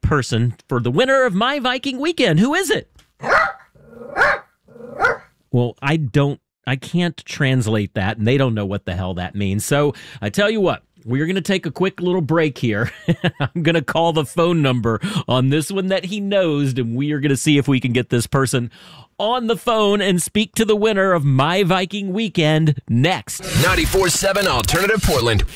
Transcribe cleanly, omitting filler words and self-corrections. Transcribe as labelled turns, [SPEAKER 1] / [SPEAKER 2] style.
[SPEAKER 1] person for the winner of My Viking Weekend. Who is it? Well, I can't translate that, and they don't know what the hell that means. So I tell you what, we're going to take a quick little break here. I'm going to call the phone number on this one that he knows, and we are going to see if we can get this person on the phone and speak to the winner of My Viking Weekend next.
[SPEAKER 2] 94.7 Alternative Portland.